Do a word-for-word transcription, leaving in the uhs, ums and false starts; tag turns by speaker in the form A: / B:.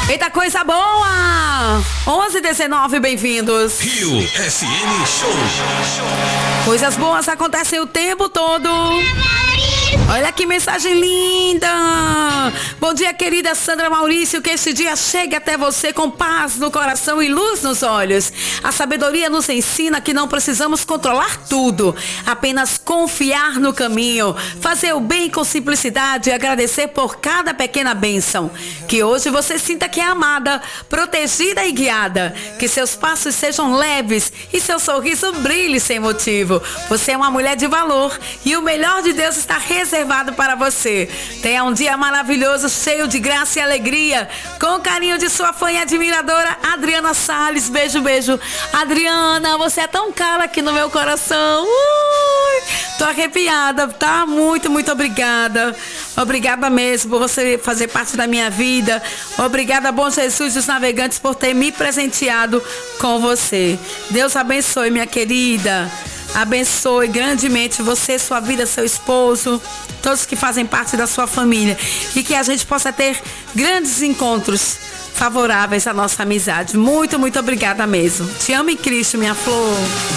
A: Eita, coisa boa! onze e dezenove, bem-vindos.
B: Rio S N Show.
A: Coisas boas acontecem o tempo todo. Olha que mensagem linda! Bom dia, querida Sandra Maurício, que este dia chegue até você com paz no coração e luz nos olhos. A sabedoria nos ensina que não precisamos controlar tudo, apenas confiar no caminho, fazer o bem com simplicidade e agradecer por cada pequena bênção. Que hoje você sinta que é amada, protegida e guiada, que seus passos sejam leves e seu sorriso brilhe sem motivo. Você é uma mulher de valor e o melhor de Deus está reservado para você. Tenha um dia maravilhoso, cheio de graça e alegria. Com carinho de sua fã e admiradora, Adriana Salles. Beijo, beijo. Adriana, você é tão cara aqui no meu coração. Ui, tô arrepiada, tá? Muito, muito obrigada. Obrigada mesmo por você fazer parte da minha vida. Obrigada, bom Jesus dos navegantes, por ter me presenteado com você. Deus abençoe, minha querida. Abençoe grandemente você, sua vida, seu esposo, todos que fazem parte da sua família. E que a gente possa ter grandes encontros favoráveis à nossa amizade. Muito, muito obrigada mesmo. Te amo em Cristo, minha flor.